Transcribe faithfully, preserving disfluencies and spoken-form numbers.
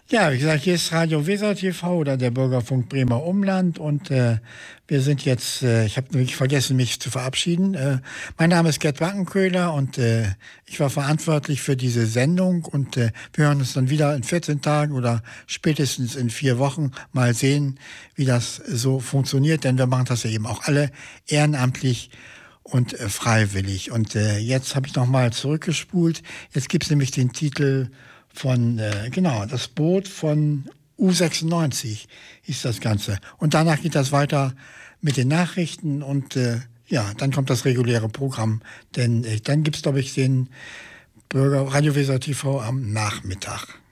Ja, wie gesagt, hier ist Radio Weser T V oder der Bürgerfunk Bremer Umland und äh, wir sind jetzt, äh, ich habe wirklich vergessen, mich zu verabschieden. Äh, mein Name ist Gerd Wackenköhler und äh, ich war verantwortlich für diese Sendung und äh, wir hören uns dann wieder in vierzehn Tagen oder spätestens in vier Wochen mal sehen, wie das so funktioniert, denn wir machen das ja eben auch alle ehrenamtlich und äh, freiwillig. Und äh, jetzt habe ich nochmal zurückgespult. Jetzt gibt es nämlich den Titel von, äh, genau, das Boot von U sechsundneunzig hieß das Ganze. Und danach geht das weiter mit den Nachrichten und äh, ja, dann kommt das reguläre Programm. Denn äh, dann gibt es, glaube ich, den Bürger Radio Weser T V am Nachmittag.